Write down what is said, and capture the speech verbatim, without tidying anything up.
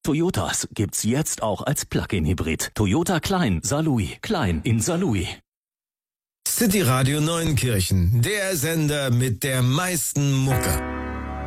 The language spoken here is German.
Toyotas gibt's jetzt auch als Plug-in-Hybrid. Toyota Klein Saarlouis. Klein in Saarlouis. City Radio Neunkirchen, der Sender mit der meisten Mucke.